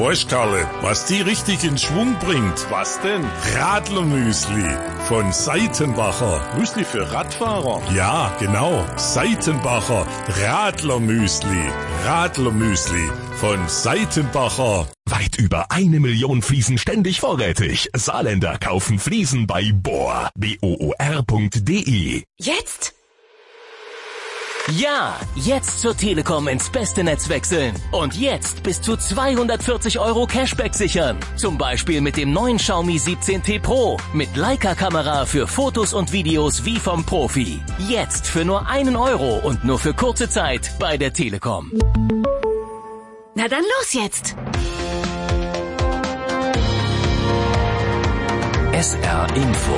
Weißt, Karle, was die richtig in Schwung bringt? Was denn? Radlermüsli von Seitenbacher. Müsli für Radfahrer? Ja, genau. Seitenbacher Radlermüsli. Radlermüsli von Seitenbacher. Weit über 1 Million Fliesen ständig vorrätig. Saarländer kaufen Fliesen bei Bohr. BOOR.de. Jetzt? Ja, jetzt zur Telekom ins beste Netz wechseln. Und jetzt bis zu 240 € Cashback sichern. Zum Beispiel mit dem neuen Xiaomi 17T Pro. Mit Leica-Kamera für Fotos und Videos wie vom Profi. Jetzt für nur 1 € und nur für kurze Zeit bei der Telekom. Na dann los jetzt! SR Info.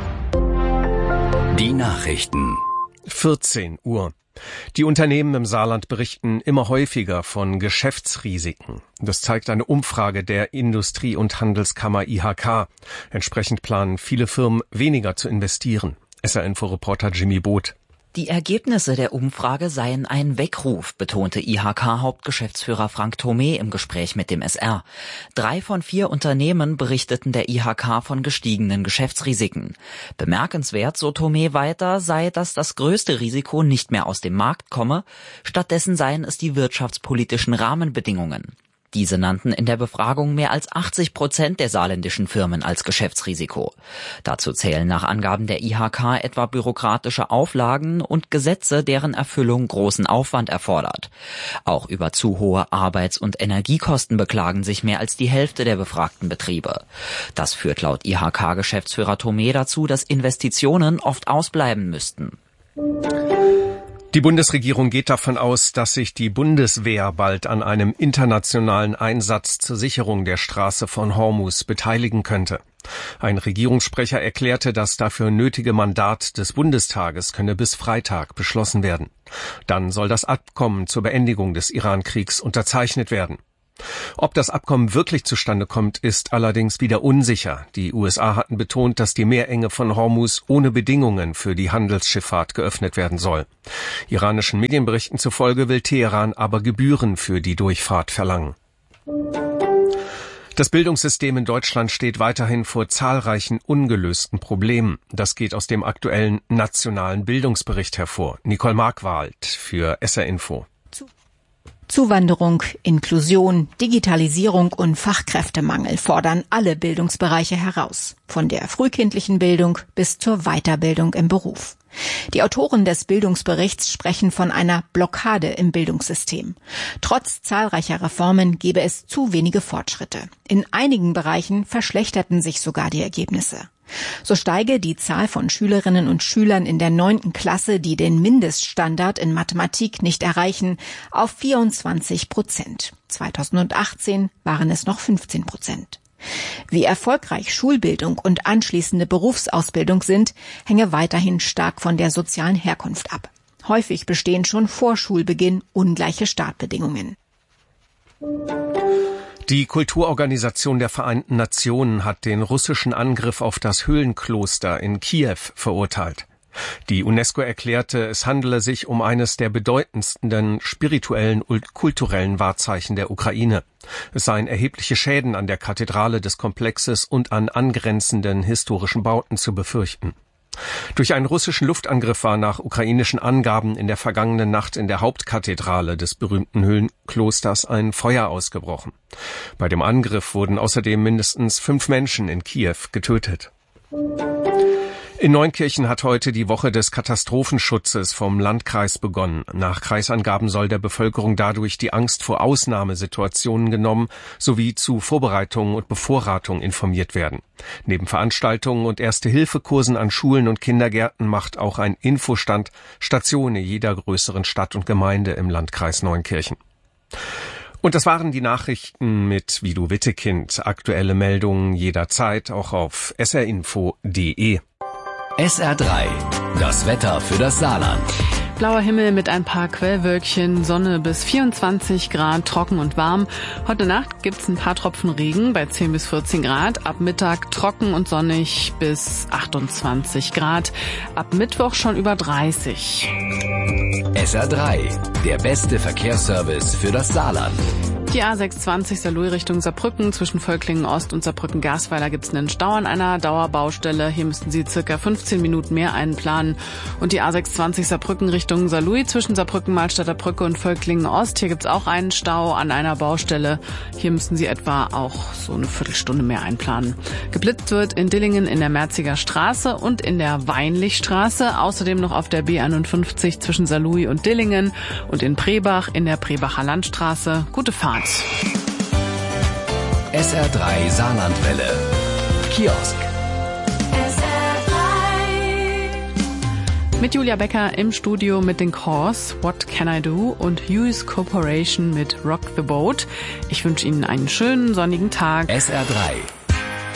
Die Nachrichten. 14 Uhr. Die Unternehmen im Saarland berichten immer häufiger von Geschäftsrisiken. Das zeigt eine Umfrage der Industrie- und Handelskammer IHK. Entsprechend planen viele Firmen weniger zu investieren. SR-Info-Reporter Jimmy Both. Die Ergebnisse der Umfrage seien ein Weckruf, betonte IHK-Hauptgeschäftsführer Frank Thomé im Gespräch mit dem SR. 3 von 4 Unternehmen berichteten der IHK von gestiegenen Geschäftsrisiken. Bemerkenswert, so Thomé weiter, sei, dass das größte Risiko nicht mehr aus dem Markt komme, stattdessen seien es die wirtschaftspolitischen Rahmenbedingungen. Diese nannten in der Befragung mehr als 80% der saarländischen Firmen als Geschäftsrisiko. Dazu zählen nach Angaben der IHK etwa bürokratische Auflagen und Gesetze, deren Erfüllung großen Aufwand erfordert. Auch über zu hohe Arbeits- und Energiekosten beklagen sich mehr als die Hälfte der befragten Betriebe. Das führt laut IHK-Geschäftsführer Thomé dazu, dass Investitionen oft ausbleiben müssten. Die Bundesregierung geht davon aus, dass sich die Bundeswehr bald an einem internationalen Einsatz zur Sicherung der Straße von Hormuz beteiligen könnte. Ein Regierungssprecher erklärte, das dafür nötige Mandat des Bundestages könne bis Freitag beschlossen werden. Dann soll das Abkommen zur Beendigung des Iran-Kriegs unterzeichnet werden. Ob das Abkommen wirklich zustande kommt, ist allerdings wieder unsicher. Die USA hatten betont, dass die Meerenge von Hormuz ohne Bedingungen für die Handelsschifffahrt geöffnet werden soll. Iranischen Medienberichten zufolge will Teheran aber Gebühren für die Durchfahrt verlangen. Das Bildungssystem in Deutschland steht weiterhin vor zahlreichen ungelösten Problemen. Das geht aus dem aktuellen nationalen Bildungsbericht hervor. Nicole Markwald für SR Info. Zuwanderung, Inklusion, Digitalisierung und Fachkräftemangel fordern alle Bildungsbereiche heraus, von der frühkindlichen Bildung bis zur Weiterbildung im Beruf. Die Autoren des Bildungsberichts sprechen von einer Blockade im Bildungssystem. Trotz zahlreicher Reformen gebe es zu wenige Fortschritte. In einigen Bereichen verschlechterten sich sogar die Ergebnisse. So steige die Zahl von Schülerinnen und Schülern in der 9. Klasse, die den Mindeststandard in Mathematik nicht erreichen, auf 24%. 2018 waren es noch 15%. Wie erfolgreich Schulbildung und anschließende Berufsausbildung sind, hänge weiterhin stark von der sozialen Herkunft ab. Häufig bestehen schon vor Schulbeginn ungleiche Startbedingungen. Die Kulturorganisation der Vereinten Nationen hat den russischen Angriff auf das Höhlenkloster in Kiew verurteilt. Die UNESCO erklärte, es handele sich um eines der bedeutendsten spirituellen und kulturellen Wahrzeichen der Ukraine. Es seien erhebliche Schäden an der Kathedrale des Komplexes und an angrenzenden historischen Bauten zu befürchten. Durch einen russischen Luftangriff war nach ukrainischen Angaben in der vergangenen Nacht in der Hauptkathedrale des berühmten Höhlenklosters ein Feuer ausgebrochen. Bei dem Angriff wurden außerdem mindestens 5 Menschen in Kiew getötet. In Neunkirchen hat heute die Woche des Katastrophenschutzes vom Landkreis begonnen. Nach Kreisangaben soll der Bevölkerung dadurch die Angst vor Ausnahmesituationen genommen sowie zu Vorbereitungen und Bevorratung informiert werden. Neben Veranstaltungen und Erste-Hilfe-Kursen an Schulen und Kindergärten macht auch ein Infostand Station in jeder größeren Stadt und Gemeinde im Landkreis Neunkirchen. Und das waren die Nachrichten mit Vido Wittekind. Aktuelle Meldungen jederzeit auch auf srinfo.de. SR3, das Wetter für das Saarland. Blauer Himmel mit ein paar Quellwölkchen, Sonne bis 24 Grad, trocken und warm. Heute Nacht gibt's ein paar Tropfen Regen bei 10 bis 14 Grad. Ab Mittag trocken und sonnig bis 28 Grad. Ab Mittwoch schon über 30. SR3, der beste Verkehrsservice für das Saarland. Die A620 Saarlouis Richtung Saarbrücken. Zwischen Völklingen Ost und Saarbrücken-Garsweiler gibt es einen Stau an einer Dauerbaustelle. Hier müssten Sie circa 15 Minuten mehr einplanen. Und die A620 Saarbrücken Richtung Saarlouis zwischen Saarbrücken-Malstadter Brücke und Völklingen Ost. Hier gibt es auch einen Stau an einer Baustelle. Hier müssten Sie etwa auch so eine Viertelstunde mehr einplanen. Geblitzt wird in Dillingen in der Merziger Straße und in der Weinlichstraße. Außerdem noch auf der B51 zwischen Saarlouis und Dillingen und in Brebach in der Brebacher Landstraße. Gute Fahrt. SR3 Saarlandwelle. Kiosk. Mit Julia Becker im Studio mit den Cause, What Can I Do und Hughes Corporation mit Rock the Boat. Ich wünsche Ihnen einen schönen sonnigen Tag. SR3